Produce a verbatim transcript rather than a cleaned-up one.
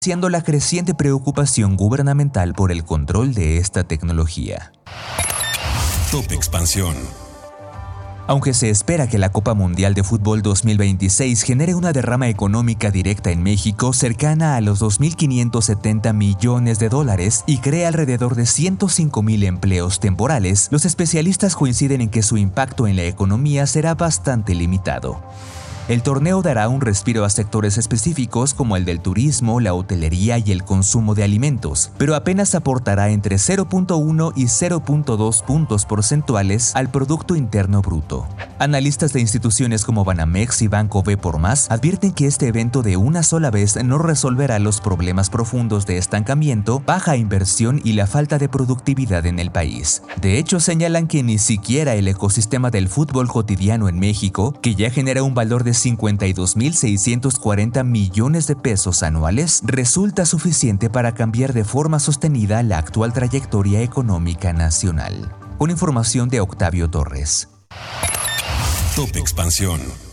siendo la creciente preocupación gubernamental por el control de esta tecnología. Top Expansión. Aunque se espera que la Copa Mundial de Fútbol dos mil veintiséis genere una derrama económica directa en México cercana a los dos mil quinientos setenta millones de dólares y cree alrededor de ciento cinco mil empleos temporales, los especialistas coinciden en que su impacto en la economía será bastante limitado. El torneo dará un respiro a sectores específicos como el del turismo, la hotelería y el consumo de alimentos, pero apenas aportará entre cero punto uno y cero punto dos puntos porcentuales al Producto Interno Bruto. Analistas de instituciones como Banamex y Banco B por Más advierten que este evento de una sola vez no resolverá los problemas profundos de estancamiento, baja inversión y la falta de productividad en el país. De hecho, señalan que ni siquiera el ecosistema del fútbol cotidiano en México, que ya genera un valor de cincuenta y dos mil seiscientos cuarenta millones de pesos anuales, resulta suficiente para cambiar de forma sostenida la actual trayectoria económica nacional. Con información de Octavio Torres. Top Expansión.